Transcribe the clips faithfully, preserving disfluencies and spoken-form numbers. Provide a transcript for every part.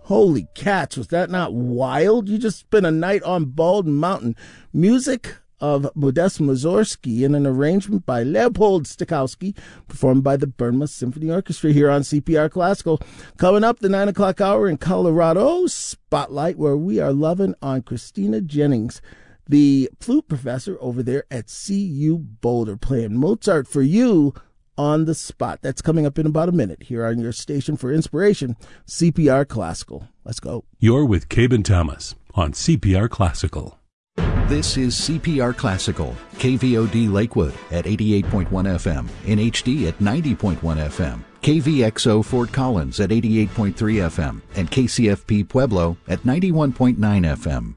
Holy cats, was that not wild? You just spent a night on Bald Mountain. Music of Modest Mussorgsky in an arrangement by Leopold Stokowski, performed by the Bournemouth Symphony Orchestra here on C P R Classical. Coming up, the nine o'clock hour in Colorado Spotlight, where we are loving on Christina Jennings, the flute professor over there at C U Boulder, playing Mozart for you on the spot. That's coming up in about a minute here on your station for inspiration, C P R Classical. Let's go. You're with Cabe and Thomas on C P R Classical. This is C P R Classical, K V O D Lakewood at eighty-eight point one F M, in H D at ninety point one F M, K V X O Fort Collins at eighty-eight point three F M, and K C F P Pueblo at ninety-one point nine F M.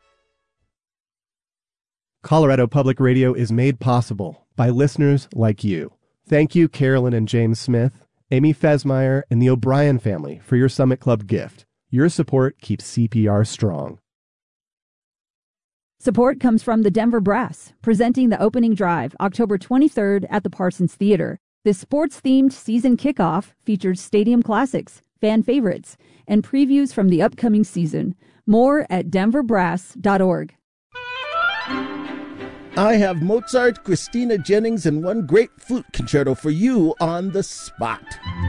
Colorado Public Radio is made possible by listeners like you. Thank you, Carolyn and James Smith, Amy Fesmeyer, and the O'Brien family for your Summit Club gift. Your support keeps C P R strong. Support comes from the Denver Brass, presenting the opening drive October twenty-third at the Parsons Theater. This sports-themed season kickoff features stadium classics, fan favorites, and previews from the upcoming season. More at denver brass dot org. I have Mozart, Christina Jennings, and one great flute concerto for you on the spot.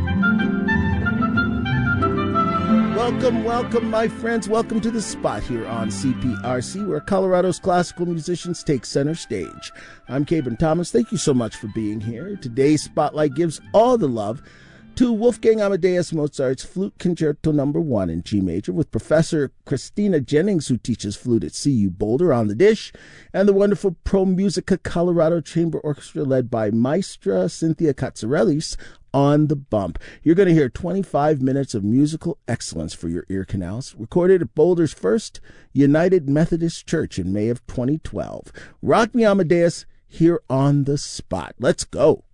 Welcome, welcome, my friends. Welcome to the spot here on C P R C, where Colorado's classical musicians take center stage. I'm Caben Thomas. Thank you so much for being here. Today's spotlight gives all the love to Wolfgang Amadeus Mozart's Flute Concerto Number One in G Major, with Professor Christina Jennings, who teaches flute at C U Boulder, on the dish, and the wonderful Pro Musica Colorado Chamber Orchestra led by Maestra Cynthia Katsarelis on the bump. You're going to hear twenty-five minutes of musical excellence for your ear canals, recorded at Boulder's First United Methodist Church in May of twenty twelve. Rock me, Amadeus, here on the spot. Let's go.